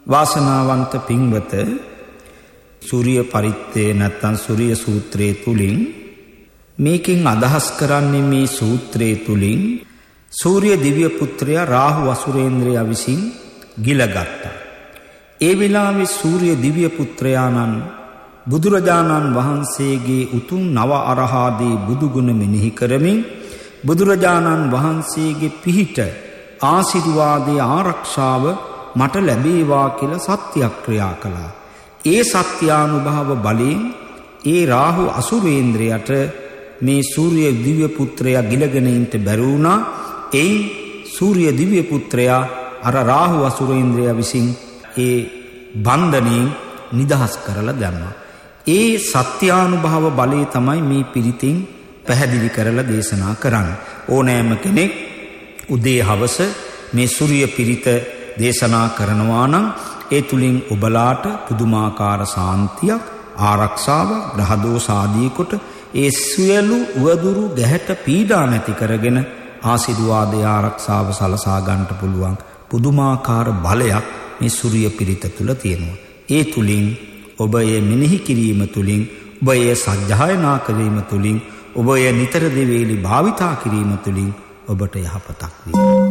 වාසනාවන්ත පින්වත, සූර්ය පරිත්තේ නැත්නම් සූර්ය සූත්‍රයේ තුලින් මේකෙන් අදහස් කරන්නේ මේ සූත්‍රයේ තුලින් සූර්ය දිව්‍ය පුත්‍රයා රාහු අසුරේන්ද්‍රයා විසින් ගිලගත්තා. ඒ වෙලාවේ සූර්ය දිව්‍ය පුත්‍රයාණන් බුදුරජාණන් වහන්සේගේ උතුම් නව අරහාදී බුදුගුණ මෙනෙහි කරමින් බුදුරජාණන් වහන්සේගේ පිහිට ආශිර්වාදයේ ආරක්ෂාව මට ලැබේවා කියලා සත්‍යක්‍රියා කළා. ඒ සත්‍යානුභව බලයෙන් ඒ රාහු අසුරේන්ද්‍රයට මේ සූර්ය දිව්‍ය පුත්‍රයා ගිලගෙන ඉන්න බැරි වුණා. එයින් සූර්ය දිව්‍ය පුත්‍රයා අර රාහු අසුරේන්ද්‍රයා විසින් ඒ බන්ධනයෙන් නිදහස් කරලා දැම්මා. ඒ සත්‍යානුභව බලය තමයි මේ පිරිතින් පැහැදිලි කරලා දේශනා කරන්නේ. ඕනෑම කෙනෙක් උදේ හවස මේ සූර්ය පිරිත දේශනා කරනවා නම් ඒ තුලින් ඔබලාට පුදුමාකාර සාන්තියක්, ආරක්ෂාවක්, ග්‍රහ දෝෂ ආදී කොට ඒ සියලු උවදුරු ගැහැට පීඩා නැති කරගෙන ආශිර්වාදයේ ආරක්ෂාව සලසා ගන්නට පුළුවන් පුදුමාකාර බලයක් මේ සූර්ය පිරිත තුල තියෙනවා. ඒ තුලින් ඔබ ඒ මෙනෙහි කිරීම තුලින්, ඔබ ඒ සජ්ජායනා කිරීම තුලින්, ඔබ ඒ නිතර දෙවේලි භාවිතා කිරීම තුලින් ඔබට යහපතක් වේ.